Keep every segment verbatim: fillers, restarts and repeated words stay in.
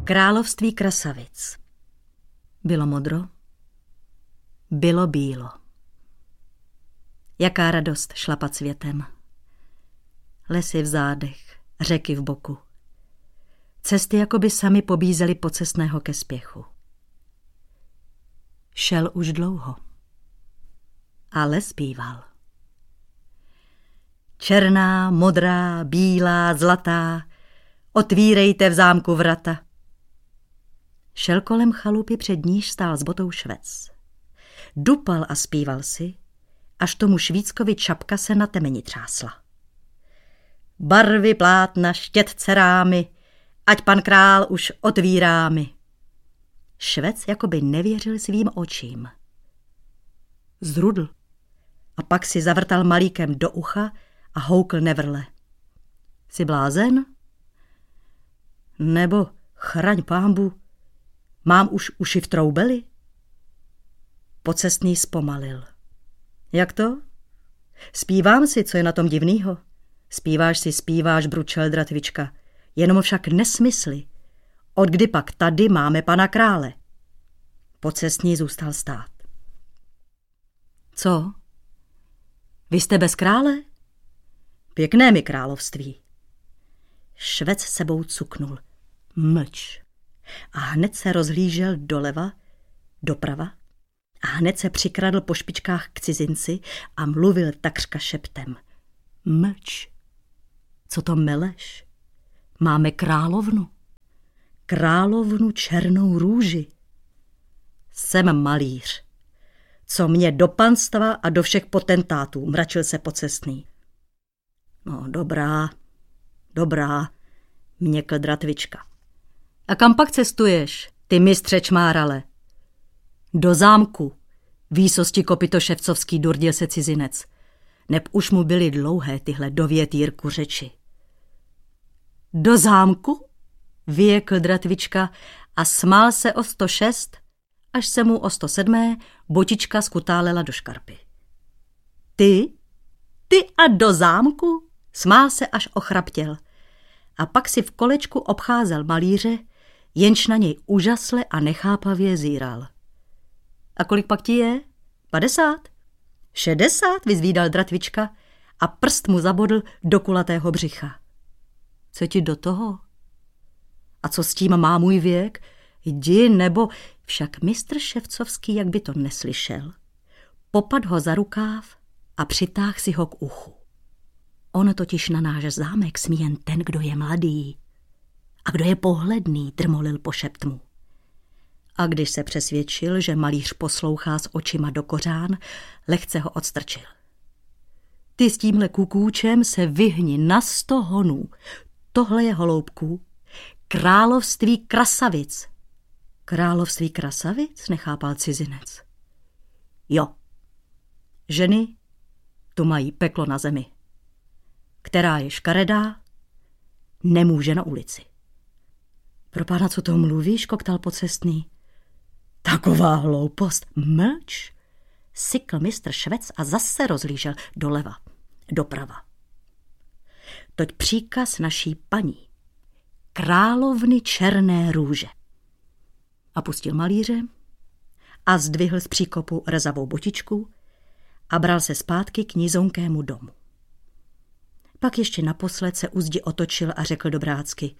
Království krasavic. Bylo modro, bylo bílo. Jaká radost šlapat světem. Lesy v zádech, řeky v boku. Cesty jakoby sami pobízely pocestného ke spěchu. Šel už dlouho, ale zpíval. Černá, modrá, bílá, zlatá, otvírejte v zámku vrata. Šel kolem chalupy, před níž stál s botou Švec. Dupal a zpíval si, až tomu Švýckovi čapka se na temeni třásla. Barvy plátna, štětce rámy, ať pan král už otvírá mi. Švec jakoby nevěřil svým očím. Zrudl a pak si zavrtal malíkem do ucha a houkl nevrle. Jsi blázen? Nebo, chraň pánbu, mám už uši v troubeli? Pocestný zpomalil. Jak to? Zpívám si, co je na tom divnýho. Zpíváš si, zpíváš, bručel Dratvička. Jenom však nesmysly. Od kdy pak tady máme pana krále? Pocestný zůstal stát. Co? Vy jste bez krále? Pěkné mi království. Švec sebou cuknul. Mlč. A hned se rozhlížel doleva, doprava a hned se přikradl po špičkách k cizinci a mluvil takřka šeptem. Mlč. Co to meleš? Máme královnu. Královnu černou růži. Jsem malíř. Co mě do panstva a do všech potentátů, mračil se pocestný. No dobrá, dobrá, měkl Dratvička. A kam pak cestuješ, ty mistře čmárale? Do zámku, výsosti kopyto ševcovský, durdil se cizinec. Neb už mu byly dlouhé tyhle dovět Jirku řeči. Do zámku? Vyjekl Dratvička a smál se o sto šest, až se mu o sto sedm botička skutálela do škarpy. Ty? Ty a do zámku? Smál se, až ochraptěl. A pak si v kolečku obcházel malíře, jenž na něj úžasle a nechápavě zíral. A kolik pak ti je? Padesát? Šedesát? Vyzvídal Dratvička a prst mu zabodl do kulatého břicha. Co ti do toho? A co s tím má můj věk? Jdi, nebo... Však mistr Ševcovský, jak by to neslyšel, popad ho za rukáv a přitáhl si ho k uchu. On totiž na náš zámek smí jen ten, kdo je mladý. A kdo je pohledný, drmolil po šeptmu. A když se přesvědčil, že malíř poslouchá s očima do kořán, lehce ho odstrčil. Ty s tímhle kukůčem se vyhni na sto honů. Tohle je, holoubku, království krasavic. Království krasavic? Nechápal cizinec. Jo. Ženy tu mají peklo na zemi. Která je škaredá, nemůže na ulici. Pro pána, co to mluvíš, koktal pocestný? Taková hloupost. Mlč. Sykl mistr Švec a zase rozlížel doleva, doprava. Toť příkaz naší paní, královny černé růže. A pustil malíře a zdvihl z příkopu rezavou botičku a bral se zpátky k nizonkému domu. Pak ještě naposled se u zdi otočil a řekl dobrácky.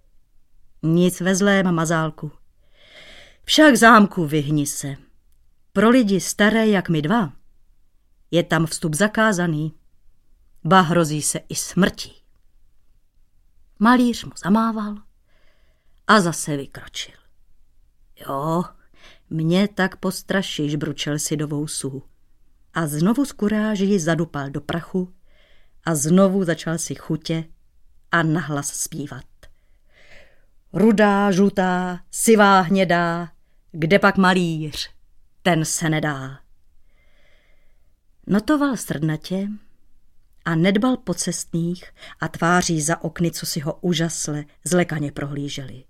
Nic ve zlém, mazálku. Však zámku vyhni se. Pro lidi staré jak my dva je tam vstup zakázaný, ba hrozí se i smrtí. Malíř mu zamával a zase vykročil. Jo, mě tak postrašíš, bručel si do vousů. A znovu z kuráži zadupal do prachu a znovu začal si chutě a nahlas zpívat. Rudá, žlutá, sivá, hnědá, kde pak malíř, ten se nedá. Notoval srdnatě a nedbal pocestných a tváří za okny, co si ho úžasle zlekaně prohlíželi.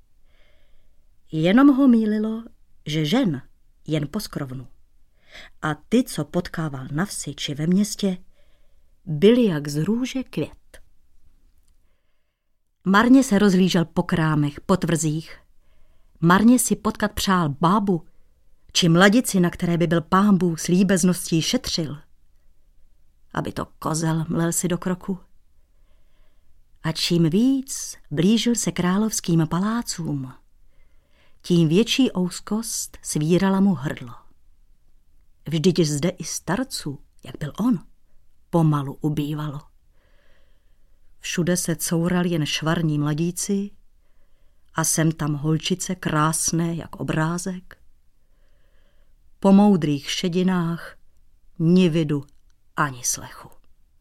Jenom ho mýlilo, že žen jen poskrovnu. A ty, co potkával na vsi či ve městě, byli jak z růže květ. Marně se rozlížel po krámech, po tvrzích Marně si potkat přál bábu, či mladici, na které by byl Pán Bůh s líbezností šetřil. Aby to kozel, mlel si do kroku. A čím víc blížil se královským palácům, tím větší ouskost svírala mu hrdlo. Vždyť zde i starců, jak byl on, pomalu ubývalo. Všude se courali jen švarní mladíci a sem tam holčice krásné jak obrázek. Po moudrých šedinách ni vidu ani slechu.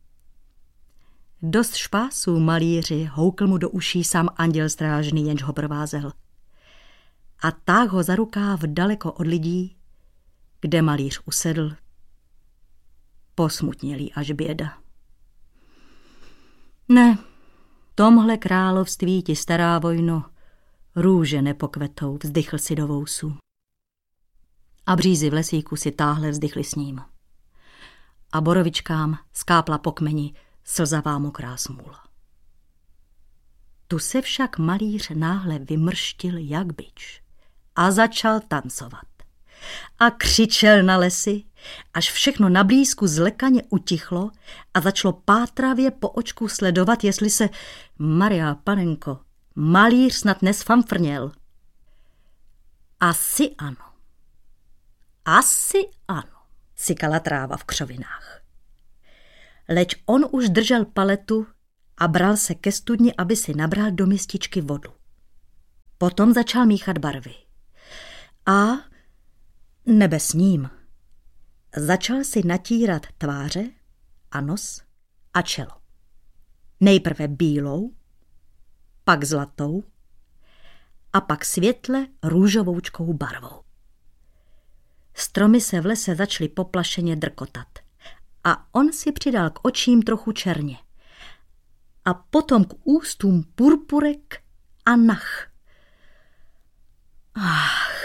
Dost špásů malíři houkl mu do uší sám anděl strážný, jenž ho provázel. A táh ho za rukáv daleko od lidí, kde malíř usedl, posmutnělý až běda. Ne, tomhle království ti, stará vojno, růže nepokvetou, vzdychl si do vousu. A břízy v lesíku si táhle vzdychly s ním. A borovičkám skápla po kmeni slzavá mokrá smůla. Tu se však malíř náhle vymrštil jak bič a začal tancovat. A křičel na lesy, až všechno na blízku zlekaně utichlo a začalo pátravě po očku sledovat, jestli se, Maria panenko, malíř snad nesfamfrněl. Asi ano. Asi ano, sykala tráva v křovinách. Leč on už držel paletu a bral se ke studni, aby si nabral do mističky vodu. Potom začal míchat barvy. A nebe s ním. Začal si natírat tváře a nos a čelo. Nejprve bílou, pak zlatou a pak světle růžovoučkou barvou. Stromy se v lese začaly poplašeně drkotat a on si přidal k očím trochu černě a potom k ústům purpurek a nach. Ach,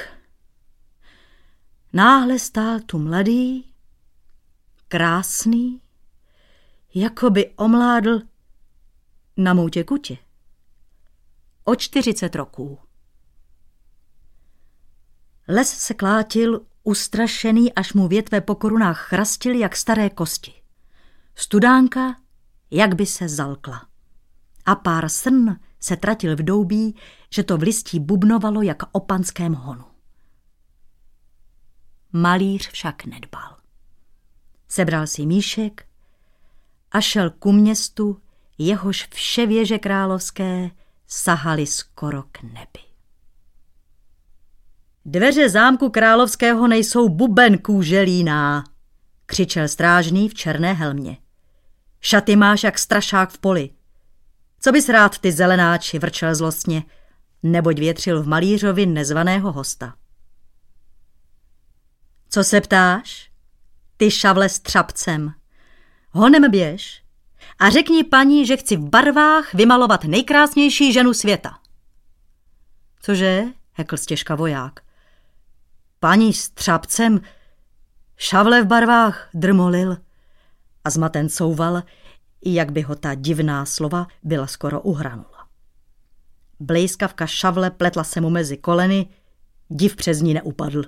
náhle stál tu mladý, krásný, jako by omládl na moutě kutě. O čtyřicet roků. Les se klátil ustrašený, až mu větve po korunách chrastily jak staré kosti. Studánka jak by se zalkla. A pár srn se tratil v doubí, že to v listí bubnovalo jak o panském honu. Malíř však nedbal. Sebral si míšek a šel ku městu, jehož vše věže královské sahaly skoro k nebi. Dveře zámku královského nejsou buben kůželíná, křičel strážný v černé helmě. Šaty máš jak strašák v poli. Co bys rád, ty zelenáči, vrčel zlostně, neboť větřil v malířovi nezvaného hosta. Co se ptáš? Ty šavle s třapcem. Honem běž a řekni paní, že chci v barvách vymalovat nejkrásnější ženu světa. Cože? Hekl stěžka voják. Paní s třapcem, šavle v barvách, drmolil a zmaten couval, jak by ho ta divná slova byla skoro uhranula. Blejskavka šavle pletla se mu mezi koleny, div přes ní neupadl.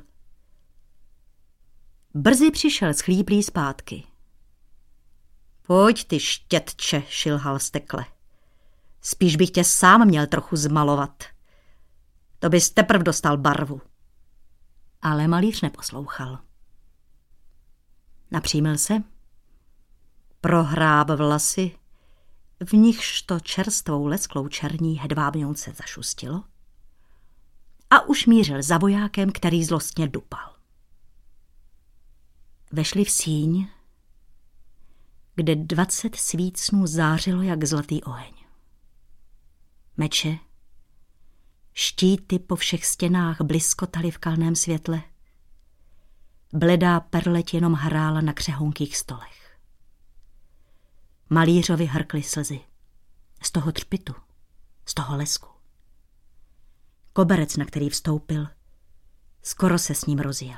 Brzy přišel schlíplý zpátky. Pojď ty štětče, šilhal stekle. Spíš bych tě sám měl trochu zmalovat. To bys teprv dostal barvu. Ale malíř neposlouchal. Napřímil se, prohráb vlasy, v nichž to čerstvou lesklou černí hedvábňonce zašustilo a už mířil za vojákem, který zlostně dupal. Vešli v síň, kde dvacet svícnů zářilo jak zlatý oheň. Meče, štíty po všech stěnách bliskotaly v kalném světle. Bledá perleť jenom hrála na křehonkých stolech. Malířovi hrkly slzy. Z toho třpitu, z toho lesku. Koberec, na který vstoupil, skoro se s ním rozjel.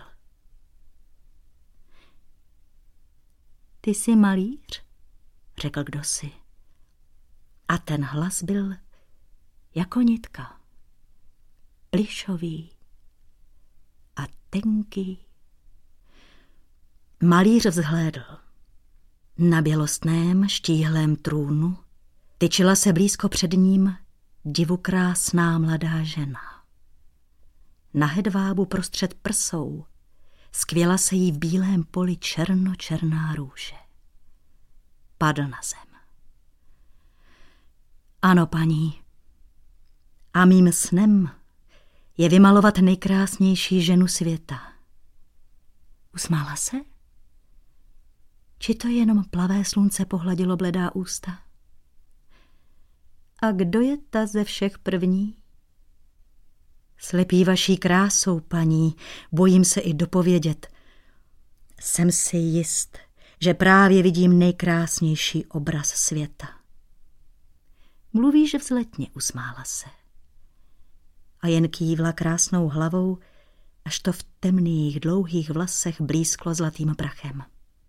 Ty jsi malíř? Řekl kdosi. A ten hlas byl jako nitka. plišový a tenký. Malíř vzhlédl. Na bělostném štíhlém trůnu tyčila se blízko před ním divokrásná mladá žena. Na hedvábu prostřed prsou skvěla se jí v bílém poli černočerná růže. Padl na zem. Ano, paní, a mým snem je vymalovat nejkrásnější ženu světa. Usmála se? Či to jenom plavé slunce pohladilo bledá ústa? A kdo je ta ze všech první? Slepý vaší krásou, paní, bojím se i dopovědět. Jsem si jist, že právě vidím nejkrásnější obraz světa. Mluvíš vzletně, usmála se. A jen kývla krásnou hlavou, až to v temných, dlouhých vlasech blízklo zlatým prachem.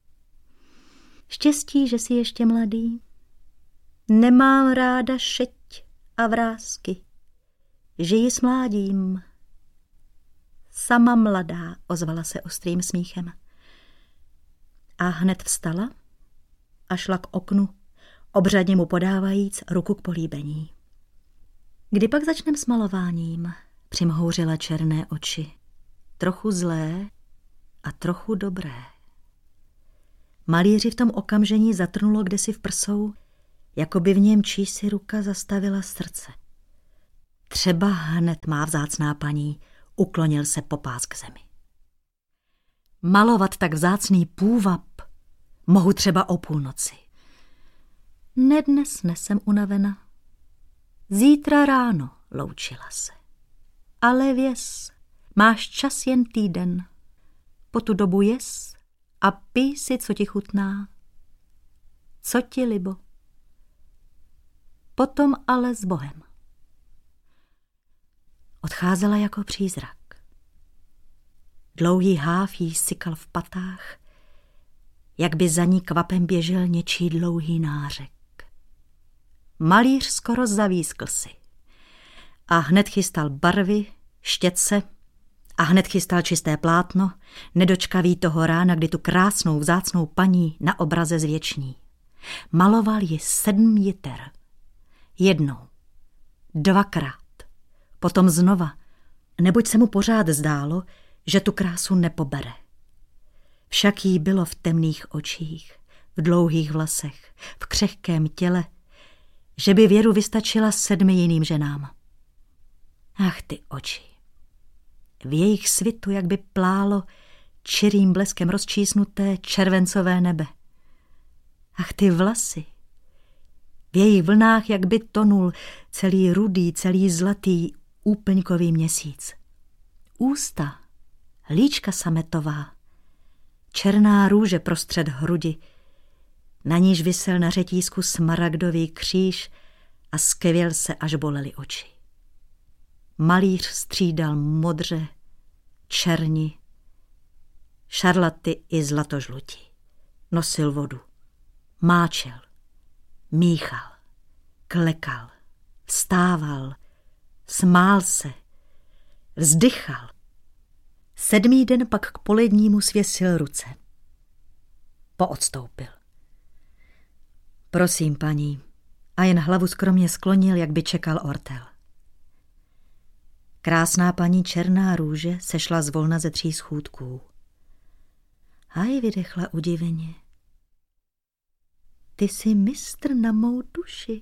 Štěstí, že jsi ještě mladý. Nemám ráda šeť a vrásky. Žiji s mládím. Sama mladá, ozvala se ostrým smíchem. A hned vstala a šla k oknu, obřadně mu podávajíc ruku k políbení. Kdy pak začnem s malováním? Přimhouřila černé oči. Trochu zlé a trochu dobré. Malíři v tom okamžení zatrnulo kdesi v prsou, jako by v něm čísi ruka zastavila srdce. Třeba hned má vzácná paní, uklonil se popás k zemi. Malovat tak vzácný půvab mohu třeba o půlnoci. Ne dnes, nesem unavena. Zítra ráno, loučila se. Ale věz, máš čas jen týden. Po tu dobu jes a pij si, co ti chutná. Co ti libo. Potom ale s Bohem. Odcházela jako přízrak. Dlouhý háv jí sykal v patách, jak by za ní kvapem běžel něčí dlouhý nářek. Malíř skoro zavískl si a hned chystal barvy, štětce a hned chystal čisté plátno, nedočkavý toho rána, kdy tu krásnou vzácnou paní na obraze zvěční. Maloval ji sedm jiter. Jednou, dvakrát, potom znova, neboť se mu pořád zdálo, že tu krásu nepobere. Však jí bylo v temných očích, v dlouhých vlasech, v křehkém těle, že by Věru vystačila sedmi jiným ženám. Ach, ty oči. V jejich svitu jak by plálo čirým bleskem rozčísnuté červencové nebe. Ach, ty vlasy. V jejich vlnách jak by tonul celý rudý, celý zlatý úplňkový měsíc. Ústa, líčka sametová, černá růže prostřed hrudi, na níž visel na řetízku smaragdový kříž a skvěl se, až bolely oči. Malíř střídal modře, černi, šarlaty i zlatožluti. Nosil vodu, máčel, míchal, klekal, vstával, smál se, vzdychal. Sedmý den pak k polednímu svěsil ruce. Poodstoupil. Prosím, paní, a jen hlavu skromně sklonil, jak by čekal ortel. Krásná paní černá růže sešla zvolna ze tří schůdků. Haj, vydechla udiveně. Ty jsi mistr na mou duši.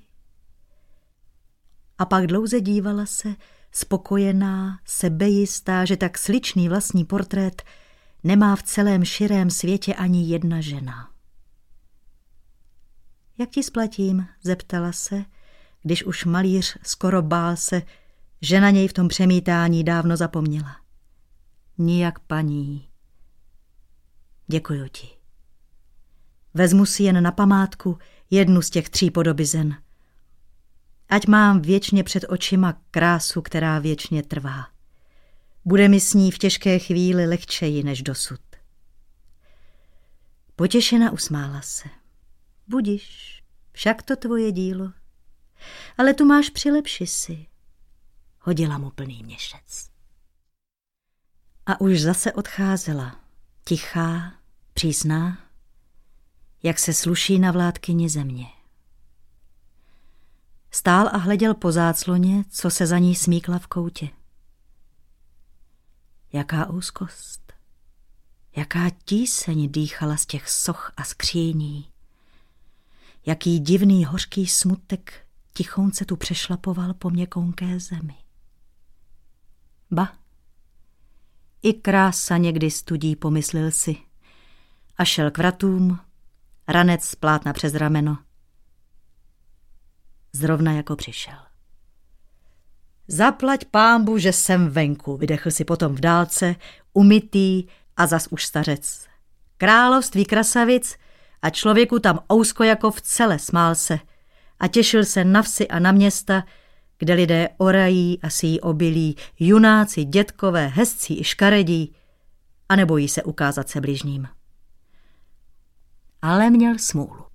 A pak dlouze dívala se, spokojená, sebejistá, že tak sličný vlastní portrét nemá v celém širém světě ani jedna žena. Jak ti splatím, zeptala se, když už malíř skoro bál se, že na něj v tom přemítání dávno zapomněla. Nijak, paní. Děkuju ti. Vezmu si jen na památku jednu z těch tří podobizen. Ať mám věčně před očima krásu, která věčně trvá. Bude mi s ní v těžké chvíli lehčeji než dosud. Potěšena usmála se. Budiš, však to tvoje dílo. Ale tu máš přilepši si. hodila mu plný měšec. A už zase odcházela, tichá, přísná, jak se sluší na vládkyni země. Stál a hleděl po zácloně, co se za ní smíkla v koutě. Jaká úzkost, jaká tíseň dýchala z těch soch a skříní, jaký divný hořký smutek tichounce tu přešlapoval po měkounké zemi. Ba, i krása někdy studí, pomyslel si, a šel k vratům, ranec z plátna přes rameno. Zrovna jako přišel. Zaplať pánbu, že jsem venku, vydechl si potom v dálce, umytý a zas už stařec. Království krasavic a člověku tam ousko jako v cele, smál se a těšil se na vsi a na města, kde lidé orají a síjí obilí, junáci, dětkové, hezcí i škaredí a nebojí se ukázat se bližním. Ale měl smůlu.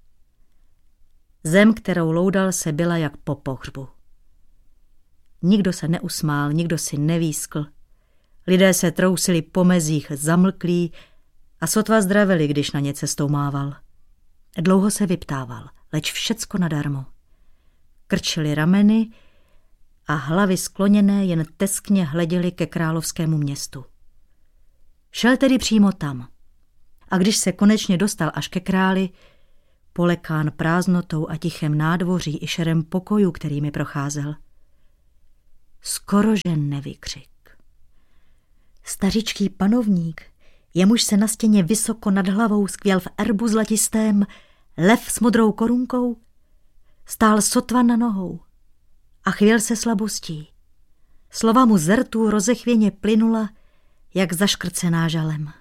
Zem, kterou loudal, se byla jak po pohřbu. Nikdo se neusmál, nikdo si nevýskl. Lidé se trousili po mezích zamlklí a sotva zdravili, když na ně cestou mával. Dlouho se vyptával, leč všecko nadarmo. Krčili rameny a hlavy skloněné jen teskně hleděli ke královskému městu. Šel tedy přímo tam. A když se konečně dostal až ke králi, polekán prázdnotou a tichem nádvoří i šerem pokojů, kterými procházel, skorože nevykřik. Stařičký panovník, jemuž se na stěně vysoko nad hlavou skvěl v erbu zlatistém lev s modrou korunkou, stál sotva na nohou a chvěl se slabostí. Slova mu z rtů rozechvěně plynula, jak zaškrcená žalem.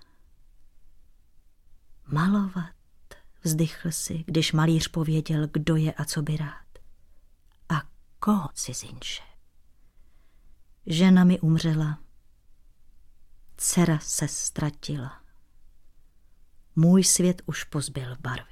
Malovat, vzdychl si, když malíř pověděl, kdo je a co by rád. A koho, cizinče? Žena mi umřela, dcera se ztratila. Můj svět už pozbyl barvy.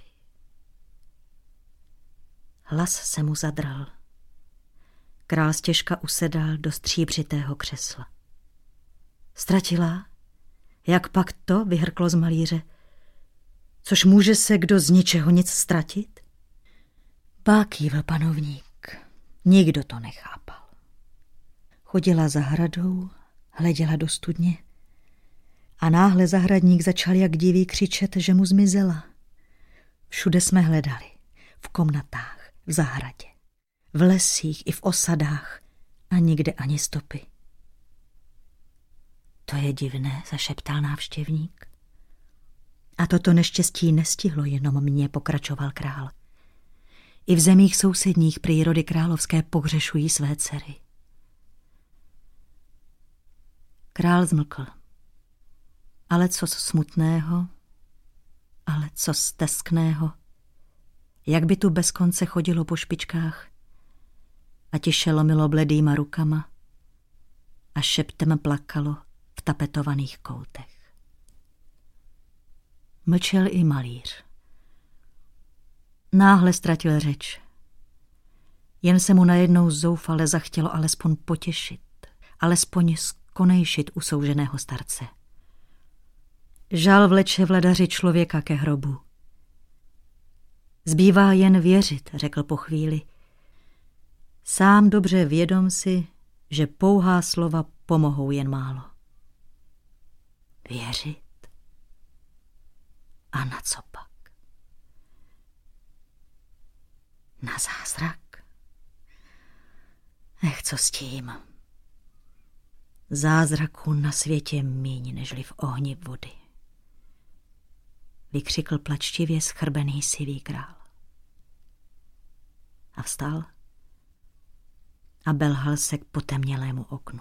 Hlas se mu zadral. Král stěžka usedal do stříbřitého křesla. Ztratila? Jak pak to, vyhrklo z malíře? Což může se kdo z ničeho nic ztratit? Ba, kývl panovník. Nikdo to nechápal. Chodila za hradou, hleděla do studně a náhle zahradník začal jak divý křičet, že mu zmizela. Všude jsme hledali, v komnatách, v zahradě, v lesích i v osadách a nikde ani stopy. To je divné, zašeptal návštěvník. A toto neštěstí nestihlo jenom mě, pokračoval král. I v zemích sousedních prý rody královské pohřešují své dcery. Král zmlkl. Ale co smutného, ale co steskného, jak by tu bez konce chodilo po špičkách a tiše lomilo bledýma rukama a šeptem plakalo v tapetovaných koutech. Mlčel i malíř. Náhle ztratil řeč. Jen se mu najednou zoufale zachtělo alespoň potěšit, alespoň skonejšit usouženého starce. Žal vleče vladaři člověka ke hrobu. Zbývá jen věřit, řekl po chvíli. Sám dobře vědom si, že pouhá slova pomohou jen málo. Věřit? A na co pak? Na zázrak? Ech, co s tím? Zázraků na světě míň, nežli v ohni vody. Vykřikl plačtivě schrbený sivý král. A vstal a belhal se k potemnělému oknu.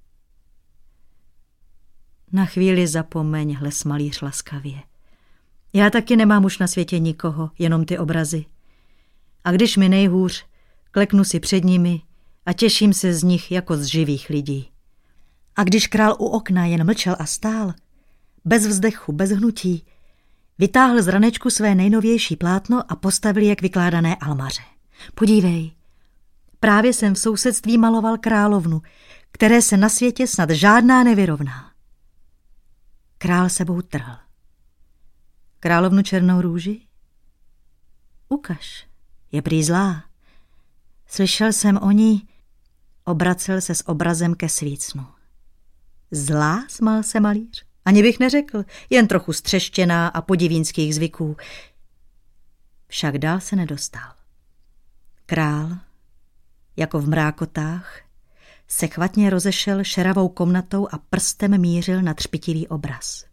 Na chvíli zapomeň, hles malíř laskavě. Já taky nemám už na světě nikoho, jenom ty obrazy. A když mi nejhůř, kleknu si před nimi a těším se z nich jako z živých lidí. A když král u okna jen mlčel a stál, bez vzdechu, bez hnutí, vytáhl z ranečku své nejnovější plátno a postavil je k vykládané almaře. Podívej, Právě jsem v sousedství maloval královnu, které se na světě snad žádná nevyrovná. Král sebou trhl. Královnu černou růži? Ukaž, je prý zlá. Slyšel jsem o ní, obracel se s obrazem ke svícnu. Zlá, smál se malíř. Ani bych neřekl, jen trochu střeštěná a podivínských zvyků. Však dál se nedostal. Král, jako v mrákotách, se chvatně rozešel šeravou komnatou a prstem mířil na třpitivý obraz.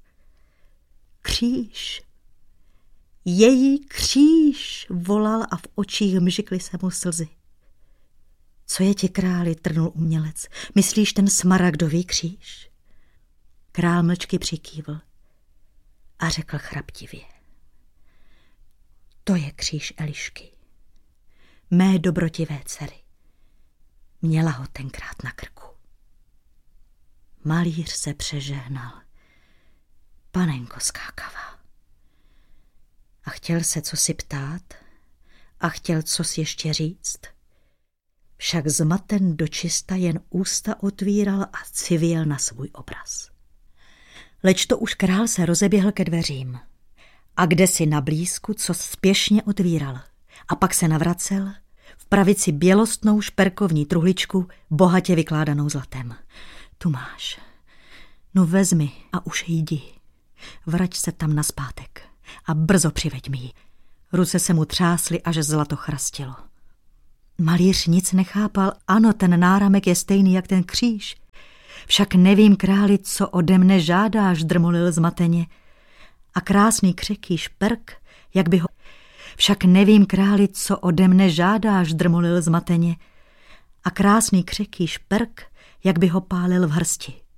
Kříž! Její kříž! Volal a v očích mžikly se mu slzy. Co je ti, králi, trnul umělec, myslíš ten smaragdový kříž? Král mlčky přikývl a řekl chraptivě. To je kříž Elišky, mé dobrotivé dcery. Měla ho tenkrát na krku. Malíř se přežehnal. Panenko skákavá. A chtěl se cosi ptát a chtěl cosi ještě říct. Však zmaten dočista jen ústa otvíral a civěl na svůj obraz. Leč to už král se rozeběhl ke dveřím. A kdesi na blízku, co spěšně otvíral. A pak se navracel, v pravici bělostnou šperkovní truhličku, bohatě vykládanou zlatem. Tu máš. No vezmi a už jdi. Vrať se tam nazpátek a brzo přiveď mi ji. Ruce se mu třásly, až zlato chrastilo. Malíř nic nechápal, ano, ten náramek je stejný jak ten kříž. Však nevím, králi, co ode mne žádáš, drmolil zmateně. A krásný křeký šperk, jak by ho... Však nevím, králi, co ode mne žádáš, drmolil zmateně. A krásný křeký šperk, jak by ho pálil v hrsti.